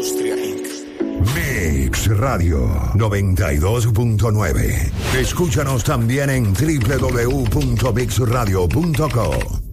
Industria Inc. Mix Radio 92.9. Escúchanos también en www.mixradio.co.